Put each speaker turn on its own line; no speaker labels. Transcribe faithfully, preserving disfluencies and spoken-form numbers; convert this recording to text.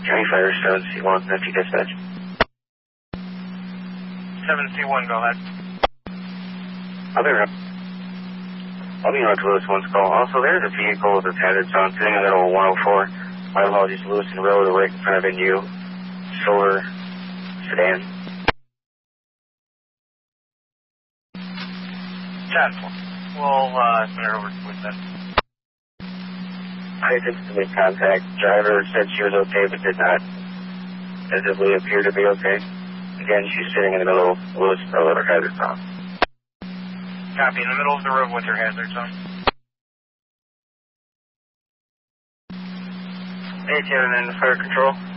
County Fire, seven C one, empty dispatch.
seven C one, go ahead.
I'll be around. I'll be on to Lewis one's call. Also, there's a vehicle with its hazards on sitting in the middle of one oh four. My apologies, Lewis and Road, right in front of you. Solar sedan.
ten. We'll uh, send her over to Lewis then.
I attempted to make contact. Driver said she was okay, but did not visibly appear to be okay. Again, she's sitting in the middle of Lewis Road with her hazards on.
Copy, in the middle of the road with her hazards on.
Hey, Kevin, in the fire control.